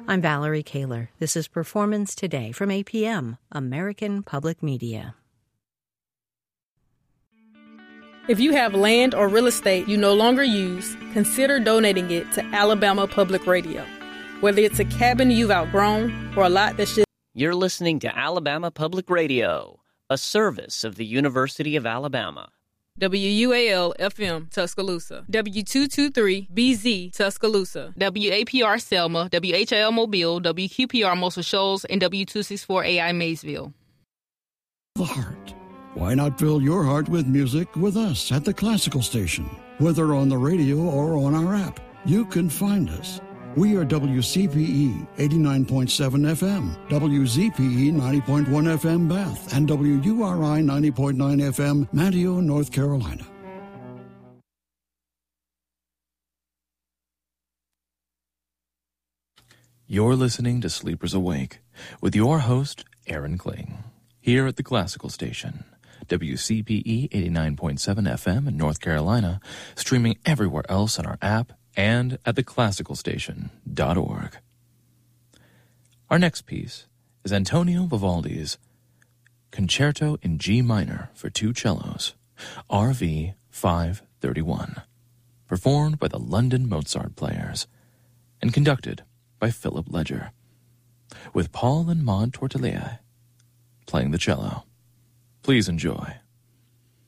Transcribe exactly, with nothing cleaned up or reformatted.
I'm Valerie Kaler. This is Performance Today from A P M, American Public Media. If you have land or real estate you no longer use, consider donating it to Alabama Public Radio. Whether it's a cabin you've outgrown or a lot that should... You're listening to Alabama Public Radio, a service of the University of Alabama. W U A L F M Tuscaloosa, W two twenty-three B Z Tuscaloosa, W A P R Selma, W H L Mobile, W Q P R Muscle Shoals, and W two sixty-four A I Maysville. The heart. Why not fill your heart with music with us at the Classical Station? Whether on the radio or on our app, you can find us. We are W C P E eighty-nine point seven F M, W Z P E ninety point one F M Bath, and W U R I ninety point nine F M Manteo, North Carolina. You're listening to Sleepers Awake with your host, Aaron Kling, here at the Classical Station, W C P E eighty-nine point seven F M in North Carolina, streaming everywhere else on our app and at the classical station dot org. Our next piece is Antonio Vivaldi's Concerto in G minor for two cellos, R V five thirty-one, performed by the London Mozart Players and conducted by Philip Ledger, with Paul and Maud Tortelier playing the cello. Please enjoy.